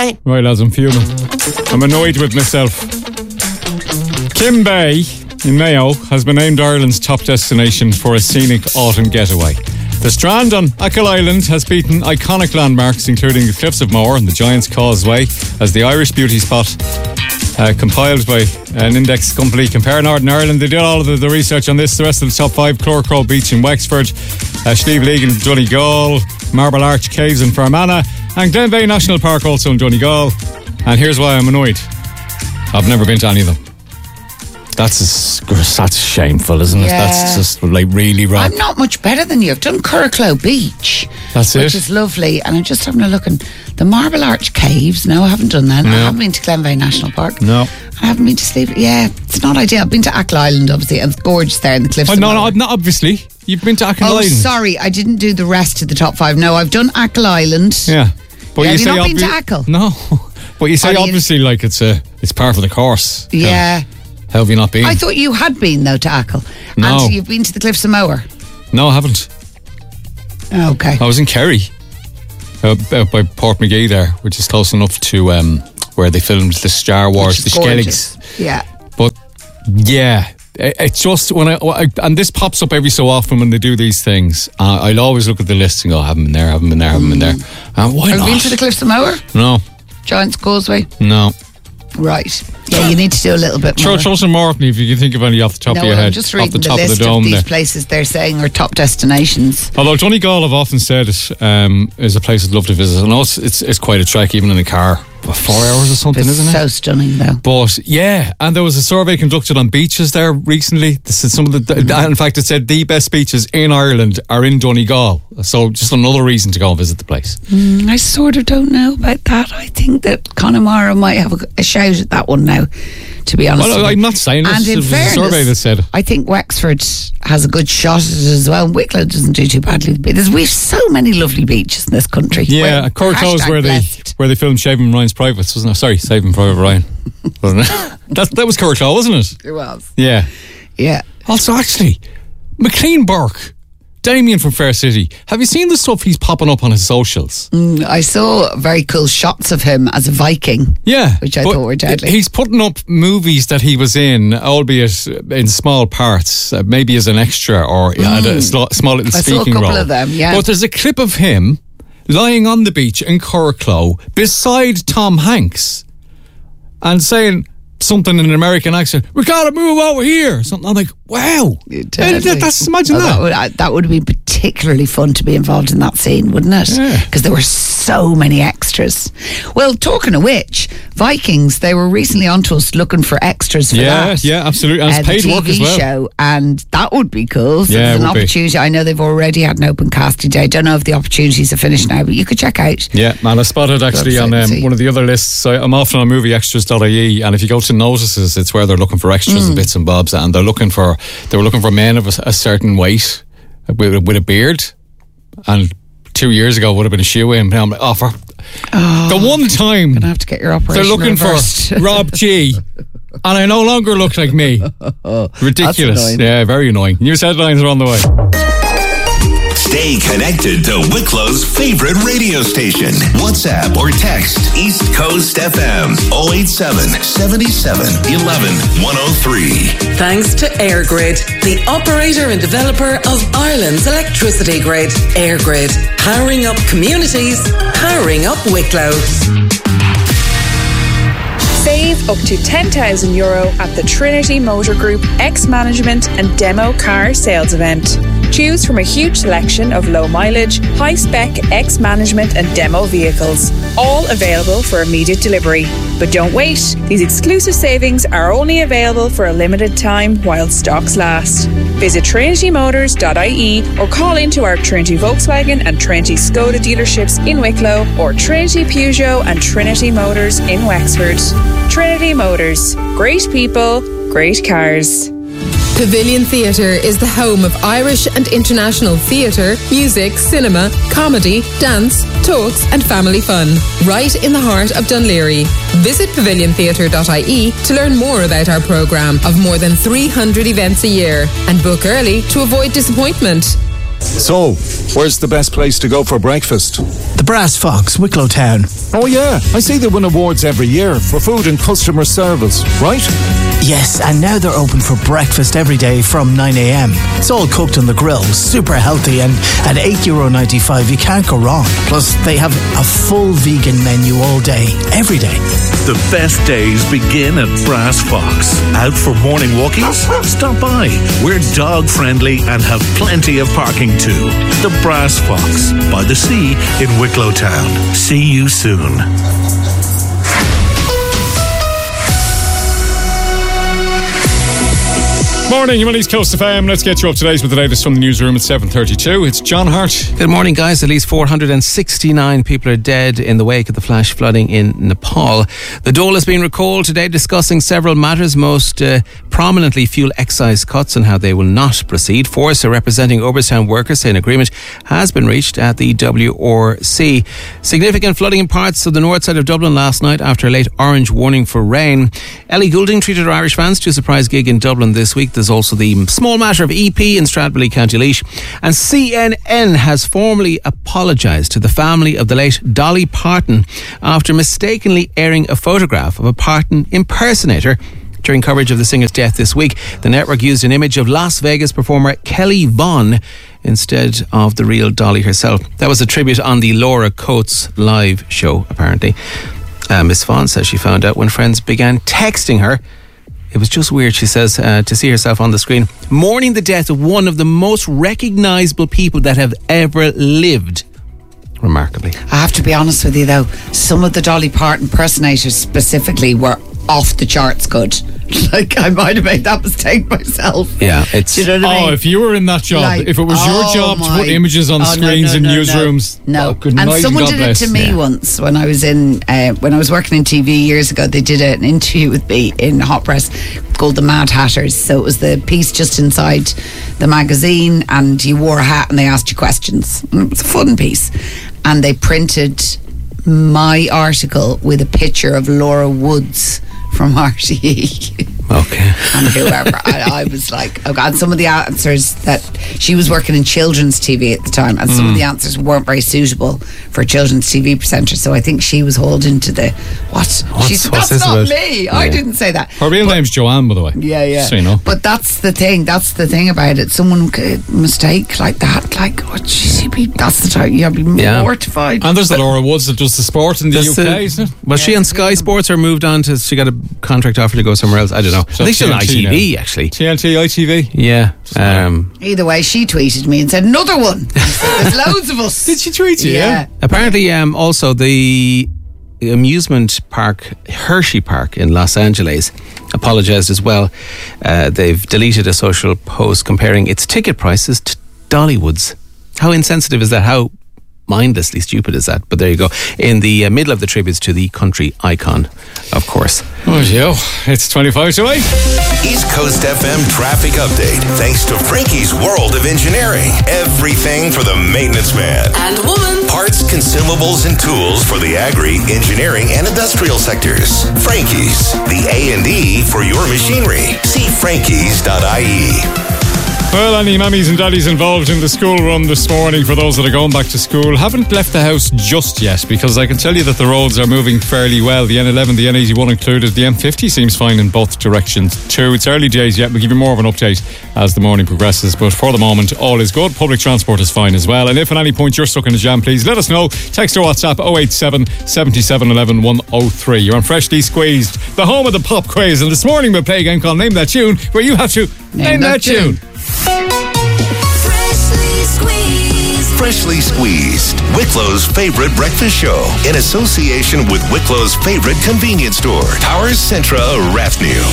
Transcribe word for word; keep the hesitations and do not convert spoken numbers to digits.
Bye. Right, lads, I'm fuming. I'm annoyed with myself. Kim Bay in Mayo has been named Ireland's top destination for a scenic autumn getaway. The Strand on Achill Island has beaten iconic landmarks including the Cliffs of Moher and the Giant's Causeway as the Irish beauty spot. Uh, compiled by an index company, Compare Northern Ireland. They did all of the, the research on this. The rest of the top five: Clorcrow Beach in Wexford, uh, Slieve League in Donegal, Marble Arch Caves in Fermanagh, and Glenveigh National Park also in Donegal. And here's why I'm annoyed. I've never been to any of them. That's that's shameful, isn't it? Yeah. That's just like really wrong. I'm not much better than you. I've done Curraclow Beach. That's which it. is lovely. And I'm just having a look. And the Marble Arch Caves. No, I haven't done that. No. I haven't been to Glenveigh National Park. No. I haven't been to Slieve. Yeah, it's not ideal. I've been to Achill Island, obviously, and it's gorgeous there in the Cliffs Oh, of no, no, Moher. not obviously. You've been to Achill Oh, Island. sorry. I didn't do the rest of the top five. No, I've done Achill Island. Yeah. But Yeah, you have you say not been to obvi- Achill? No. But you say Are you- obviously like it's a it's part of the course. Yeah. How have you not been? I thought you had been, though, to Achill. No. And you've been to the Cliffs of Moher. No, I haven't. Okay. I was in Kerry, uh, out by Portmagee there, which is close enough to um, where they filmed the Star Wars, Which the is gorgeous. Skelligs. Yeah. But yeah, it- it's just when I, I and this pops up every so often when they do these things. Uh, I'll always look at the list and go, I haven't been there, haven't been there, haven't been there. Uh, why Have not? you been to the Cliffs of Moher? No, Giant's Causeway? no. Right. Yeah, you need to do a little bit Throw, more. throw some more at me if you can think of any off the top no, of your I'm head. just off reading the the, top list of the dome of these there. places they're saying are top destinations. Although Donegal, I've often said it um, is a place I'd love to visit. I know it's, it's it's quite a trek, even in a car. About four hours or something, It's isn't so it? stunning, though. But yeah, and there was a survey conducted on beaches there recently. This is some of the, in fact, it said the best beaches in Ireland are in Donegal. So just another reason to go and visit the place. Mm, I sort of don't know about that. I think that Connemara might have a, a shout at that one now, to be honest. Well, with I'm you. not saying And this. in It was a fairness, survey that said it. I think Wexford has a good shot at it as well. Wicklow doesn't do too badly. There's, we've so many lovely beaches in this country. Yeah, We're- Curraclow is hashtag where they blessed. where they filmed Shaving Ryan's Privates, wasn't it? Sorry, Saving Private Ryan, wasn't it? that that was Curraclow, wasn't it? It was. Yeah. Yeah. Also, actually, McLean Burke, Damien from Fair City. Have you seen the stuff he's popping up on his socials? Mm, I saw very cool shots of him as a Viking. Yeah, Which I but thought were deadly. He's putting up movies that he was in, albeit in small parts, uh, maybe as an extra or mm. had a sl- small little I saw a speaking couple role. of them, yeah. But there's a clip of him lying on the beach in Curraclow beside Tom Hanks and saying something in an American accent. We gotta move over here. Something. I'm like, wow. Totally. That- that's imagine Oh, that. That would, I- that would have been particularly fun to be involved in that scene, wouldn't it? Yeah. Because there were so many extras. Well, talking of which, Vikings, they were recently onto us looking for extras for Yeah, that. yeah, absolutely. And it's Uh, the paid T V work as well. show, and that would be cool. So Yeah, there's it an would be. opportunity. I know they've already had an open casting day. I don't know if the opportunities are finished now, but you could check out. Yeah, man, I spotted actually on um, one of the other lists. So I'm often on movie extras dot I E, and if you go to notices, it's where they're looking for extras Mm. and bits and bobs, and they're looking for they were looking for men of a, a certain weight with, with a beard, and two years ago would have been a shoe in. I'm like, oh, for Oh, the one time gonna have to get your operation they're looking reversed. for Rob G, and I no longer look like me. Ridiculous. annoying. Yeah, very annoying. News headlines are on the way. Stay connected to Wicklow's favorite radio station. WhatsApp or text East Coast F M oh eight seven, seven seven, one one, one oh three. Thanks to EirGrid, the operator and developer of Ireland's electricity grid. EirGrid, powering up communities, powering up Wicklow. Save up to ten thousand euro at the Trinity Motor Group X-Management and Demo Car Sales Event. Choose from a huge selection of low mileage, high spec X-Management and demo vehicles, all available for immediate delivery. But don't wait, these exclusive savings are only available for a limited time while stocks last. Visit trinity motors dot I E or call into our Trinity Volkswagen and Trinity Skoda dealerships in Wicklow or Trinity Peugeot and Trinity Motors in Wexford. Trinity Motors. Great people, great cars. Pavilion Theatre is the home of Irish and international theatre, music, cinema, comedy, dance, talks and family fun. Right in the heart of Dunleary. Visit pavilion theatre dot I E to learn more about our programme of more than three hundred events a year and book early to avoid disappointment. So, where's the best place to go for breakfast? The Brass Fox, Wicklow Town. Oh yeah, I see they win awards every year for food and customer service, right? Yes, and now they're open for breakfast every day from nine a.m. It's all cooked on the grill, super healthy, and at eight euro ninety-five you can't go wrong. Plus, they have a full vegan menu all day, every day. The best days begin at Brass Fox. Out for morning walkies? Stop by. We're dog friendly and have plenty of parking too. The Brass Fox, by the sea in Wicklow Town. See you soon. Morning, you East Coast F M. Let's get you up to date with the latest from the newsroom at seven thirty-two. It's John Hart. Good morning, guys. At least four hundred sixty-nine people are dead in the wake of the flash flooding in Nepal. The Dáil has been recalled today, discussing several matters, most uh, prominently fuel excise cuts and how they will not proceed. Force representing Oberstown workers say an agreement has been reached at the W R C. Significant flooding in parts of the north side of Dublin last night after a late orange warning for rain. Ellie Goulding treated her Irish fans to a surprise gig in Dublin this week. There's also the small matter of E P in Stradbally, County Laois. And C N N has formally apologised to the family of the late Dolly Parton after mistakenly airing a photograph of a Parton impersonator during coverage of the singer's death this week. The network used an image of Las Vegas performer Kelly Vaughn instead of the real Dolly herself. That was a tribute on the Laura Coates live show, apparently. Uh, Miss Vaughn says she found out when friends began texting her. It was just weird, she says, uh, to see herself on the screen mourning the death of one of the most recognisable people that have ever lived. Remarkably. I have to be honest with you, though, some of the Dolly Parton impersonators specifically were off the charts good. Like, I might have made that mistake myself. Yeah, it's... Do you know what I mean? Oh, if you were in that job, Like, if it was oh your job my- to put images on oh, screens no, no, in no, newsrooms, No, oh, good and night someone God did bless. it to me Yeah. once when I was in uh, when I was working in T V years ago. They did an interview with me in Hot Press called The Mad Hatters. So it was the piece just inside the magazine, and you wore a hat and they asked you questions. And it was a fun piece, and they printed my article with a picture of Laura Woods from R T E. Okay. And whoever. I, I was like, oh God, some of the answers that she was working in children's T V at the time, and some Mm. of the answers weren't very suitable for a children's T V presenter. So I think she was holding to the what? What's- she said, what's that's this not about? me. I Yeah. didn't say that. Her real name's Joanne, by the way. Yeah, yeah. So you know. But that's the thing. That's the thing about it. Someone could mistake like that. Like, what? She'd be. That's the time. You'd be Yeah. mortified. And there's the Laura Woods that does the sport in the Does U K, the- isn't it? Was she on Sky Sports or moved on to... She got a contract offer to go somewhere else? I don't know. So I think she's on T N T I T V, now. actually. T N T, I T V. Yeah. Um, Either way, she tweeted me and said another one. There's loads of us. Did she tweet you? Yeah. apparently, um, also the amusement park, Hershey Park in Los Angeles, apologised as well. Uh, they've deleted a social post comparing its ticket prices to Dollywood's. How insensitive is that? How mindlessly stupid is that? But there you go. In the uh, middle of the tributes to the country icon, of course. Oh, yo. It's twenty-five to eight. East Coast F M traffic update. Thanks to Frankie's World of Engineering. Everything for the maintenance man. And woman. Parts, consumables, and tools for the agri, engineering, and industrial sectors. Frankie's, the A and E for your machinery. See frankies dot I E. Well, any mummies and daddies involved in the school run this morning for those that are going back to school haven't left the house just yet, because I can tell you that the roads are moving fairly well. The N eleven, the N eighty-one included. The M fifty seems fine in both directions too. It's early days yet. We'll give you more of an update as the morning progresses, but for the moment, all is good. Public transport is fine as well. And if at any point you're stuck in a jam, please let us know. Text or WhatsApp oh eight seven, seven seven one one, one oh three. You're on Freshly Squeezed, the home of the pop quiz, and this morning we'll play a game called Name That Tune, where you have to name, name that, that tune. tune. Freshly Squeezed. Freshly Squeezed, Wicklow's favorite breakfast show, in association with Wicklow's favorite convenience store, Towers Centra, Rathnew.